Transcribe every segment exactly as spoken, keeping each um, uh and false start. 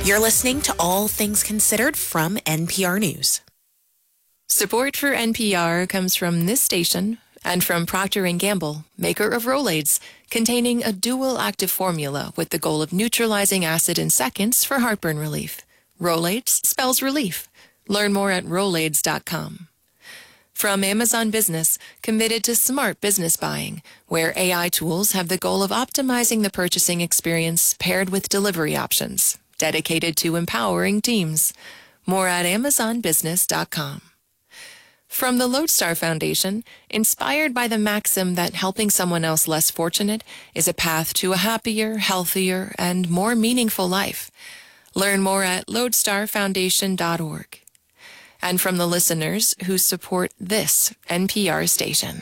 You're listening to All Things Considered from N P R News. Support for N P R comes from this station and from Procter and Gamble, maker of Rolaids, containing a dual active formula with the goal of neutralizing acid in seconds for heartburn relief. Rolaids spells relief. Learn more at rolaids dot com. From Amazon Business, committed to smart business buying, where A I tools have the goal of optimizing the purchasing experience paired with delivery options, dedicated to empowering teams. More at amazon business dot com. From the Lodestar Foundation, inspired by the maxim that helping someone else less fortunate is a path to a happier, healthier, and more meaningful life. Learn more at lodestar foundation dot org. And from the listeners who support this N P R station.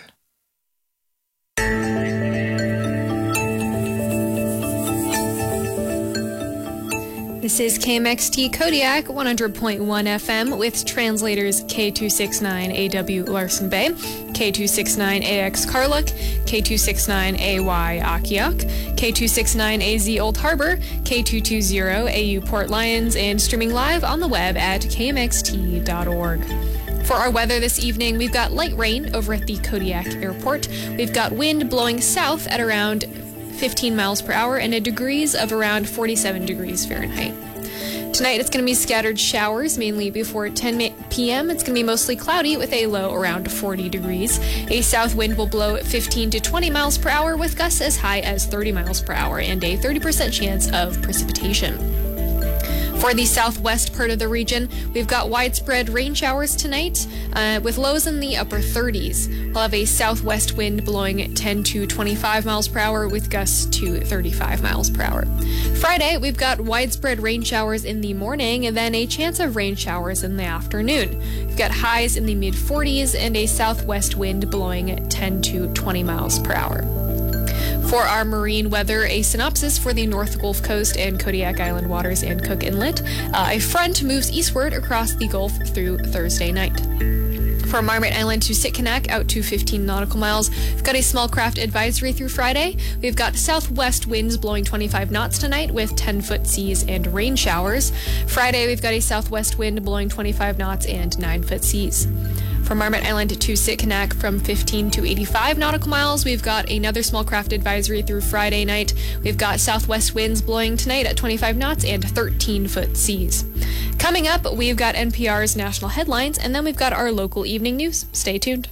This is K M X T Kodiak one hundred point one F M with translators K two sixty-nine A W Larsen Bay, K two sixty-nine A X Karluk, K two sixty-nine A Y Akiak, K two sixty-nine A Z Old Harbor, K two twenty A U Port Lions, and streaming live on the web at k m x t dot org. For our weather this evening, we've got light rain over at the Kodiak Airport. We've got wind blowing south at around fifteen miles per hour and a degrees of around forty-seven degrees Fahrenheit. Tonight it's going to be scattered showers, mainly before ten p.m. It's going to be mostly cloudy with a low around forty degrees. A south wind will blow at fifteen to twenty miles per hour with gusts as high as thirty miles per hour and a thirty percent chance of precipitation. For the southwest part of the region, we've got widespread rain showers tonight uh, with lows in the upper thirties. We'll have a southwest wind blowing at ten to twenty-five miles per hour with gusts to thirty-five miles per hour. Friday, we've got widespread rain showers in the morning and then a chance of rain showers in the afternoon. We've got highs in the mid forties and a southwest wind blowing at ten to twenty miles per hour. For our marine weather, a synopsis for the North Gulf Coast and Kodiak Island waters and Cook Inlet. Uh, a front moves eastward across the Gulf through Thursday night. For Marmot Island to Sitkinak out to fifteen nautical miles, we've got a small craft advisory through Friday. We've got southwest winds blowing twenty-five knots tonight with ten-foot seas and rain showers. Friday, we've got a southwest wind blowing twenty-five knots and nine-foot seas. From Marmot Island to Sitkinak from fifteen to eighty-five nautical miles, we've got another small craft advisory through Friday night. We've got southwest winds blowing tonight at twenty-five knots and thirteen-foot seas. Coming up, we've got N P R's national headlines, and then we've got our local evening news. Stay tuned.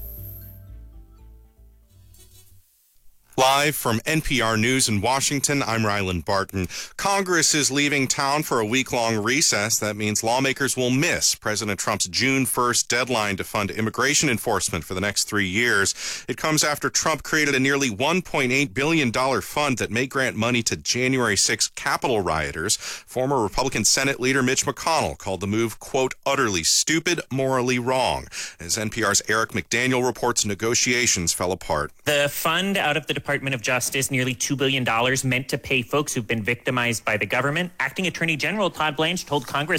Live from N P R News in Washington, I'm Ryland Barton. Congress is leaving town for a week-long recess. That means lawmakers will miss President Trump's June first deadline to fund immigration enforcement for the next three years. It comes after Trump created a nearly one point eight billion dollars fund that may grant money to January sixth Capitol rioters. Former Republican Senate leader Mitch McConnell called the move, quote, utterly stupid, morally wrong. As N P R's Eric McDaniel reports, negotiations fell apart. The fund out of the Department of Justice, nearly two billion dollars, meant to pay folks who've been victimized by the government. Acting Attorney General Todd Blanche told Congress